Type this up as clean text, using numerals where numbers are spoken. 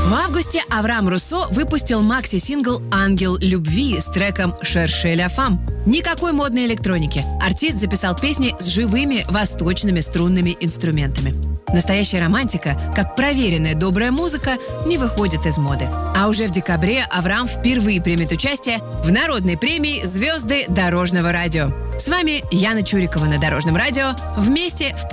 В августе Авраам Руссо выпустил макси-сингл «Ангел любви» с треком «Шерше ля фам». Никакой модной электроники. Артист записал песни с живыми восточными струнными инструментами. Настоящая романтика, как проверенная добрая музыка, не выходит из моды. А уже в декабре Авраам впервые примет участие в народной премии «Звезды дорожного радио». С вами Яна Чурикова на Дорожном радио. Вместе в